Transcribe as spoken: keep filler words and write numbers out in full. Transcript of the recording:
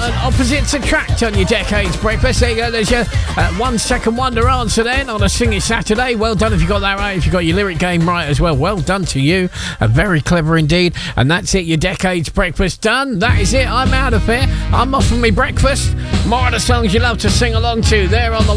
and opposites attract on your Decades Breakfast. There you go, there's your uh, one second wonder answer then on a Sing It Saturday. Well done if you got that right, if you got your lyric game right as well. Well done to you. Uh, very clever indeed. And that's it, your Decades Breakfast done. That is it, I'm out of here. I'm off for me breakfast. More of the songs you love to sing along to there on the